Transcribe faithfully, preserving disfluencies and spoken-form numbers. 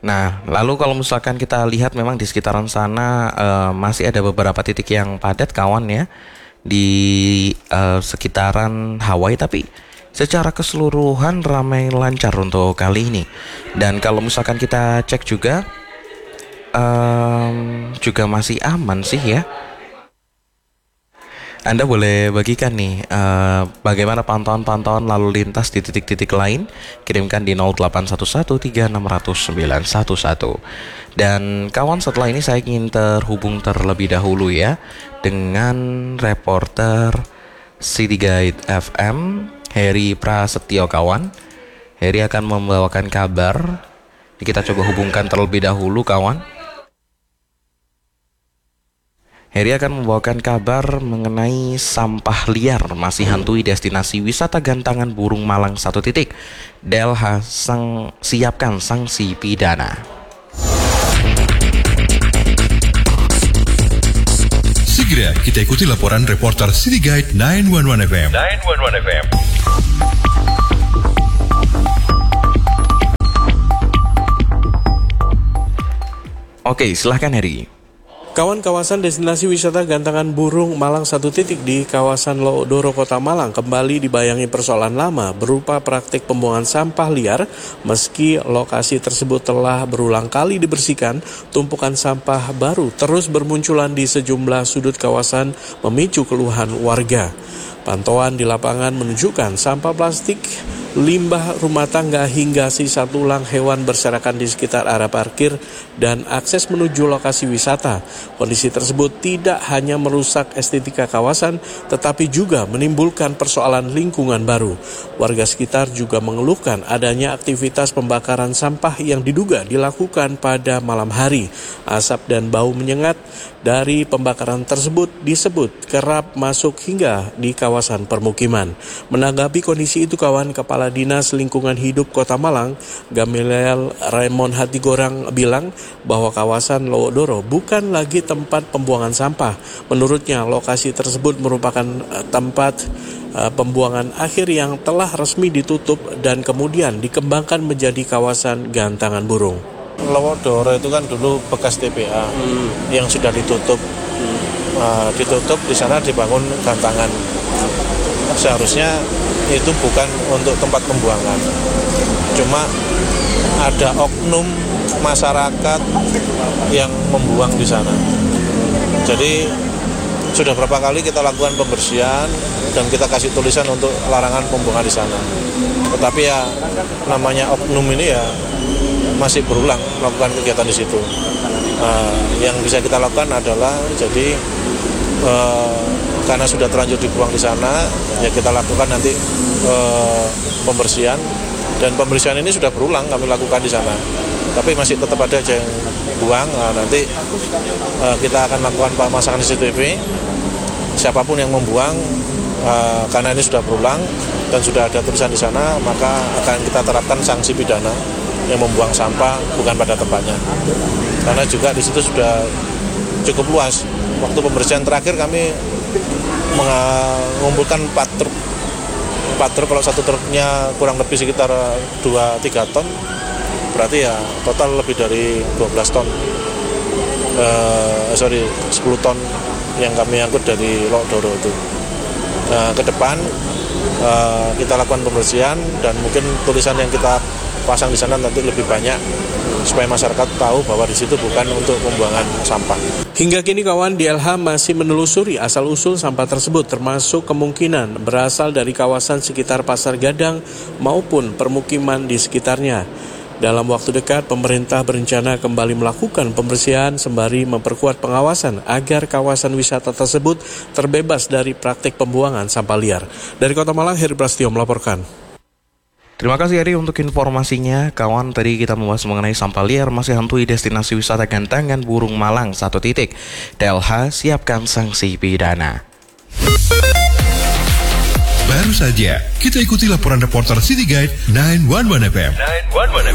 Nah, lalu kalau misalkan kita lihat memang di sekitaran sana uh, masih ada beberapa titik yang padat kawan ya di uh, sekitaran Hawaii, tapi secara keseluruhan ramai lancar untuk kali ini. Dan kalau misalkan kita cek juga um, juga masih aman sih ya. Anda boleh bagikan nih uh, bagaimana pantauan-pantauan lalu lintas di titik-titik lain. Kirimkan di nol delapan satu satu tiga enam nol nol sembilan satu satu. Dan kawan, setelah ini saya ingin terhubung terlebih dahulu ya dengan reporter City Guide F M Heri Prasetyo kawan. Heri akan membawakan kabar. Kita coba hubungkan terlebih dahulu kawan. Heri akan membawakan kabar mengenai sampah liar masih hantui destinasi wisata Gantangan Burung Malang satu titik. D L H sang, siapkan sanksi pidana. Segera kita ikuti laporan reporter City Guide sembilan satu satu F M. sembilan satu satu F M. Oke, silahkan Heri. Kawan, kawasan destinasi wisata Gantangan Burung Malang satu titik di kawasan Loodoro, Kota Malang kembali dibayangi persoalan lama berupa praktik pembuangan sampah liar. Meski lokasi tersebut telah berulang kali dibersihkan, tumpukan sampah baru terus bermunculan di sejumlah sudut kawasan memicu keluhan warga. Pantauan di lapangan menunjukkan sampah plastik, limbah rumah tangga hingga sisa tulang hewan berserakan di sekitar area parkir dan akses menuju lokasi wisata. Kondisi tersebut tidak hanya merusak estetika kawasan, tetapi juga menimbulkan persoalan lingkungan baru. Warga sekitar juga mengeluhkan adanya aktivitas pembakaran sampah yang diduga dilakukan pada malam hari. Asap dan bau menyengat dari pembakaran tersebut disebut kerap masuk hingga di kawasan permukiman. Menanggapi kondisi itu, kawan, Kepala Dinas Lingkungan Hidup Kota Malang, Gamaliel Raymond Hatigorang bilang bahwa kawasan Loodoro bukan lagi tempat pembuangan sampah. Menurutnya, lokasi tersebut merupakan tempat uh, pembuangan akhir yang telah resmi ditutup dan kemudian dikembangkan menjadi kawasan Gantangan Burung. Loodoro itu kan dulu bekas T P A hmm. yang sudah ditutup. Hmm. Uh, ditutup, di sana dibangun gantangan. Seharusnya itu bukan untuk tempat pembuangan. Cuma ada oknum masyarakat yang membuang di sana. Jadi sudah berapa kali kita lakukan pembersihan dan kita kasih tulisan untuk larangan pembuangan di sana. Tetapi ya namanya oknum ini ya masih berulang melakukan kegiatan di situ. Uh, yang bisa kita lakukan adalah jadi uh, karena sudah terlanjur dibuang di sana, ya kita lakukan nanti uh, pembersihan, dan pembersihan ini sudah berulang kami lakukan di sana. Tapi masih tetap ada aja yang buang. Nah, nanti uh, kita akan lakukan pemasangan C C T V. Siapapun yang membuang, uh, karena ini sudah berulang dan sudah ada tulisan di sana, maka akan kita terapkan sanksi pidana yang membuang sampah bukan pada tempatnya. Karena juga di situ sudah cukup luas. Waktu pembersihan terakhir kami mengumpulkan empat truk. empat truk, kalau satu truknya kurang lebih sekitar dua sampai tiga ton. Berarti ya total lebih dari dua belas ton. Eh, sorry, sepuluh ton yang kami angkut dari Loodoro itu. Nah, ke depan eh, kita lakukan pembersihan dan mungkin tulisan yang kita pasang di sana nanti lebih banyak supaya masyarakat tahu bahwa di situ bukan untuk pembuangan sampah. Hingga kini, kawan, D L H masih menelusuri asal-usul sampah tersebut, termasuk kemungkinan berasal dari kawasan sekitar Pasar Gadang maupun permukiman di sekitarnya. Dalam waktu dekat, pemerintah berencana kembali melakukan pembersihan sembari memperkuat pengawasan agar kawasan wisata tersebut terbebas dari praktik pembuangan sampah liar. Dari Kota Malang, Heri Prasetyo melaporkan. Terima kasih Heri untuk informasinya. Kawan, tadi kita membahas mengenai sampah liar masih hantui destinasi wisata Gantangan Burung Malang satu titik. D L H siapkan sanksi pidana. Baru saja kita ikuti laporan reporter City Guide sembilan satu satu F M. sembilan satu satu F M.